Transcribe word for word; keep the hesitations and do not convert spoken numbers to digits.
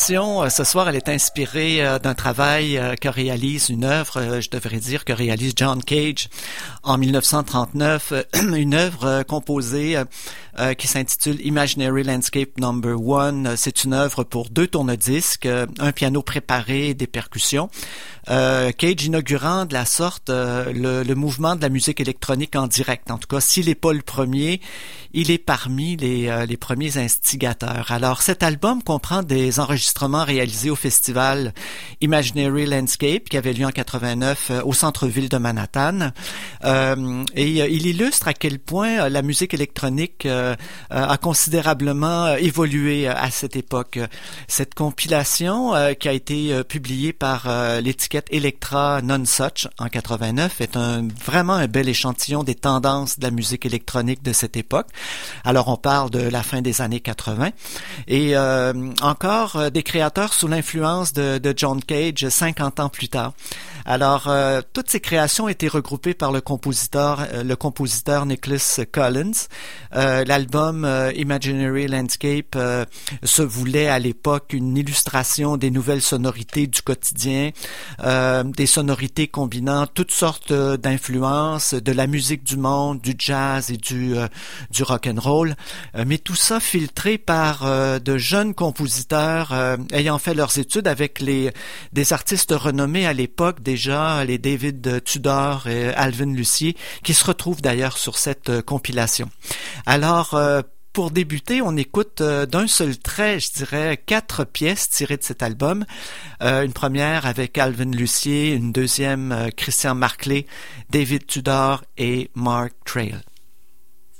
compilation euh, ce soir, elle est inspirée euh, d'un travail euh, que réalise une œuvre, euh, je devrais dire, que réalise John Cage en mille neuf cent trente-neuf, euh, une œuvre euh, composée euh, euh, qui s'intitule Imaginary Landscape Number One. C'est une œuvre pour deux tourne-disques, euh, un piano préparé et des percussions. Euh, Cage inaugurant de la sorte euh, le, le mouvement de la musique électronique en direct. En tout cas, s'il n'est pas le premier, il est parmi les, euh, les premiers instigateurs. Alors, cet album comprend des enregistrements réalisés au festival Imaginary Landscape qui avait lieu en quatre-vingt-neuf euh, au centre-ville de Manhattan. Euh, et euh, il illustre à quel point euh, la musique électronique euh, euh, a considérablement euh, évolué euh, à cette époque. Cette compilation euh, qui a été euh, publiée par euh, l'étiquette Elektra Nonesuch en quatre-vingt-neuf est un, vraiment un bel échantillon des tendances de la musique électronique de cette époque. Alors on parle de la fin des années quatre-vingts et euh, encore euh, des créateurs sous l'influence de, de John Cage cinquante ans plus tard. Alors euh, toutes ces créations ont été regroupées par le compositeur euh, le compositeur Nicholas Collins. Euh, l'album euh, Imaginary Landscape euh, se voulait à l'époque une illustration des nouvelles sonorités du quotidien. Euh, des sonorités combinant toutes sortes euh, d'influences, de la musique du monde, du jazz et du euh, du rock and roll, euh, mais tout ça filtré par euh, de jeunes compositeurs euh, ayant fait leurs études avec les des artistes renommés à l'époque déjà, les David Tudor et Alvin Lucier, qui se retrouvent d'ailleurs sur cette euh, compilation. Alors euh, Pour débuter, on écoute euh, d'un seul trait, je dirais, quatre pièces tirées de cet album. Euh, une première avec Alvin Lucier, une deuxième euh, Christian Marclay, David Tudor et Mark Trail.